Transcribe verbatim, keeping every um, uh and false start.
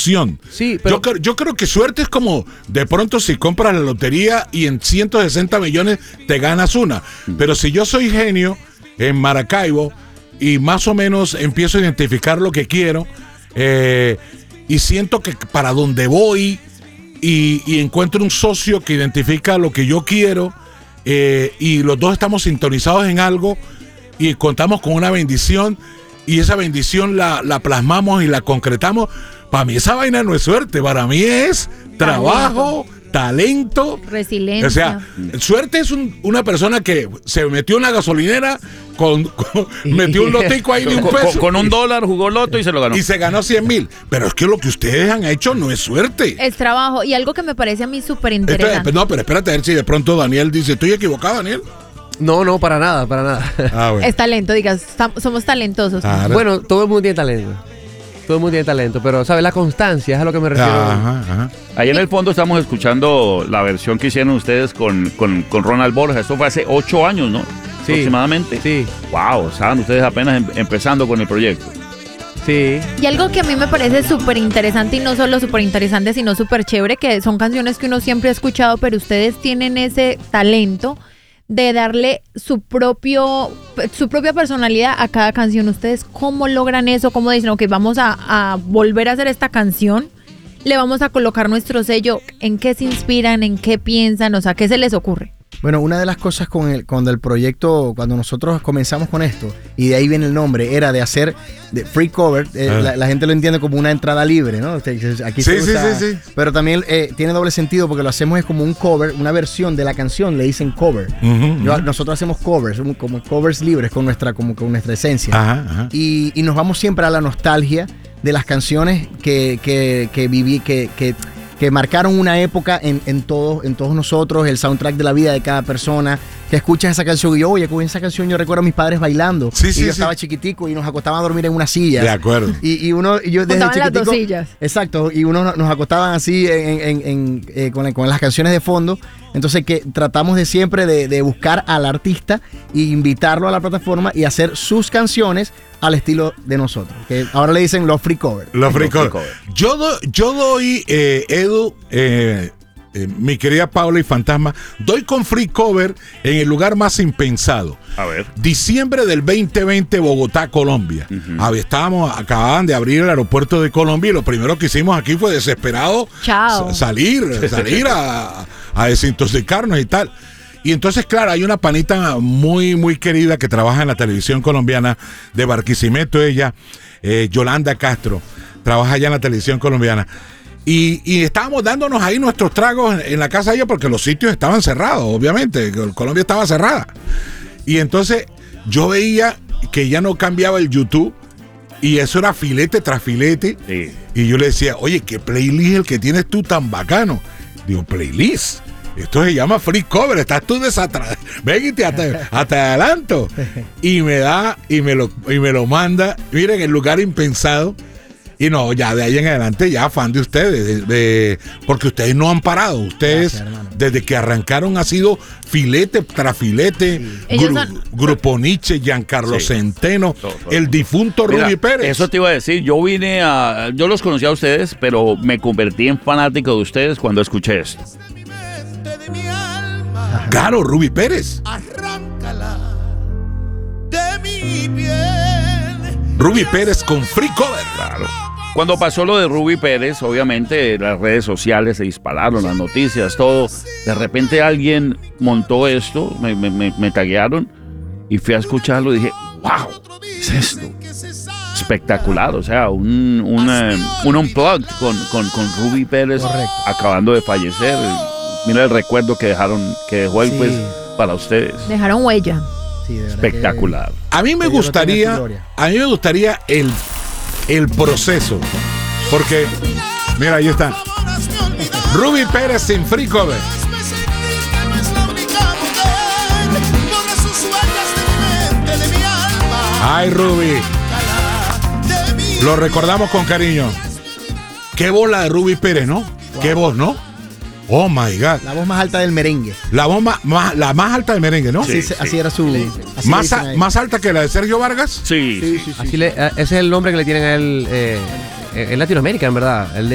ilusión. Sí, pero... yo, creo, yo creo que suerte es como de pronto si compras la lotería y en ciento sesenta millones te ganas una. Pero si yo soy genio en Maracaibo y más o menos empiezo a identificar lo que quiero eh, y siento que para donde voy y, y encuentro un socio que identifica lo que yo quiero eh, y los dos estamos sintonizados en algo y contamos con una bendición y esa bendición la, la plasmamos y la concretamos, para mí esa vaina no es suerte, para mí es trabajo, talento, resiliencia. O sea, suerte es un, una persona que se metió en la gasolinera, con, con metió un lotico ahí de un con, peso. Con, con un dólar jugó loto y se lo ganó. Y se ganó cien mil. Pero es que lo que ustedes han hecho no es suerte. Es trabajo. Y algo que me parece a mí súper Esto- interesante. no, pero espérate a ver si de pronto Daniel dice, ¿estoy equivocado, Daniel? No, no, para nada, para nada. Ah, bueno. Es talento, digas, tam- somos talentosos. Claro. Bueno, todo el mundo tiene talento. Todo el mundo tiene talento, pero, ¿sabes? La constancia es a lo que me refiero. Ajá, ajá. Ahí en el fondo estamos escuchando la versión que hicieron ustedes con, con, con Ronald Borja. Esto fue hace ocho años, ¿no? Sí. Aproximadamente. Sí, Wow, estaban ustedes apenas em- empezando con el proyecto. sí. Y algo que a mí me parece súper interesante y no solo súper interesante, sino súper chévere, que son canciones que uno siempre ha escuchado, pero ustedes tienen ese talento de darle su propio su propia personalidad a cada canción. ¿Ustedes cómo logran eso? ¿Cómo dicen, ok, vamos a, a volver a hacer esta canción? Le vamos a colocar nuestro sello. ¿En qué se inspiran? ¿En qué piensan? O sea, ¿qué se les ocurre? Bueno, una de las cosas con el, cuando el proyecto, cuando nosotros comenzamos con esto, y de ahí viene el nombre, era de hacer de free cover, eh, Ah. la, la gente lo entiende como una entrada libre, ¿no? Aquí Sí, se sí, usa- sí, sí. Pero también eh, tiene doble sentido porque lo hacemos es como un cover, una versión de la canción, le dicen cover. Ujú, Yo- ujú. nosotros hacemos covers, como- como covers libres con nuestra, como, con nuestra esencia. Ajá, ajá. Y, y nos vamos siempre a la nostalgia de las canciones que, que, que viví, que, que, que marcaron una época en, en, todos, en todos nosotros, el soundtrack de la vida de cada persona, que escuchas esa canción y yo, oye, con esa canción yo recuerdo a mis padres bailando. Sí, y sí, yo sí. estaba chiquitico y nos acostaban a dormir en una silla. De acuerdo. Y, y uno, y yo desde Juntaban las chiquitico, dos sillas. Exacto, y uno no- nos acostaban así en, en- en- eh, con, con las canciones de fondo. Entonces que tratamos de siempre de, de buscar al artista e invitarlo a la plataforma y hacer sus canciones al estilo de nosotros. Que ahora le dicen los free cover. Los free Los free cover. cover. Yo, do- yo doy, eh, Edu, eh, eh, mi querida Paula y Fantasma, doy con free cover en el lugar más impensado. A ver. Diciembre del veinte veinte, Bogotá, Colombia. A ver, estábamos, acababan de abrir el aeropuerto de Colombia y lo primero que hicimos aquí fue desesperado Chao. sa- salir, salir a, a desintoxicarnos y tal. Y entonces, claro, hay una panita muy, muy querida que trabaja en la televisión colombiana de Barquisimeto, ella, eh, Yolanda Castro, trabaja allá en la televisión colombiana. Y, y estábamos dándonos ahí nuestros tragos en, en la casa de ella porque los sitios estaban cerrados, obviamente, Colombia estaba cerrada. Y entonces yo veía que ella no cambiaba el YouTube y eso era filete tras filete. Sí. Y yo le decía, oye, ¿qué playlist el que tienes tú tan bacano? Digo, playlist. Esto se llama free cover, estás tú desatrás. Ven y te, ata- te adelanto. Y me da y me lo, y me lo manda. Miren, el lugar impensado. Y no, ya de ahí en adelante, ya fan de ustedes. de- de- porque ustedes no han parado. Ustedes, Gracias, hermano. desde que arrancaron, ha sido filete tras filete. Ellos Gru- son- Grupo Nietzsche, Giancarlo Sí. Centeno, Todo, todo. el difunto Mira, Ruby Pérez. eso te iba a decir. Yo vine a. Yo los conocí a ustedes, pero me convertí en fanático de ustedes cuando escuché esto. De mi alma, Claro, Ruby Pérez. arráncala de mi piel. Ruby Pérez con free cover. Claro. Cuando pasó lo de Ruby Pérez, obviamente las redes sociales se dispararon, las noticias, todo. De repente alguien montó esto, me, me, me, me taguearon y fui a escucharlo y dije, wow, ¿qué es esto? Espectacular, o sea, un, una, un unplugged con, con, con Ruby Pérez Correcto. acabando de fallecer. Mira el recuerdo que dejaron, que dejó él Sí. pues para ustedes. Dejaron huella. Sí, de verdad que- Espectacular. A mí me Que Dios lo tenga en su gustaría, gloria. a mí me gustaría el, el proceso. Porque, mira, ahí está. Ruby Pérez en free cover. Hazme sentir que no es la única mujer. Borra sus huellas de mi mente, de mi alma. Ay, Ruby. De mi Lo recordamos con cariño. Qué voz la de Ruby Pérez, ¿no? Qué voz, ¿no? Oh my God. La voz más alta del merengue. La voz más, más- la más alta del merengue, ¿no? Así, Sí, se- sí. así era su. así le Más, dicen a- a él. más alta que la de Sergio Vargas. Sí, sí. Así le, eh, ese es el nombre que le tienen a él eh, en Latinoamérica, en verdad. El